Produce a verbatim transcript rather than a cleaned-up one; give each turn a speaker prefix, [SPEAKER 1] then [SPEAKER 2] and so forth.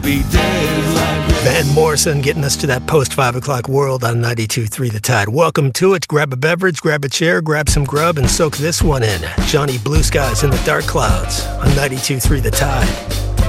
[SPEAKER 1] Van Morrison getting us to that post five o'clock world on ninety-two point three The Tide. Welcome to it. Grab a beverage, grab a chair, grab some grub, and soak this one in. Johnny Blue Skies in the Dark Clouds on ninety-two point three The Tide.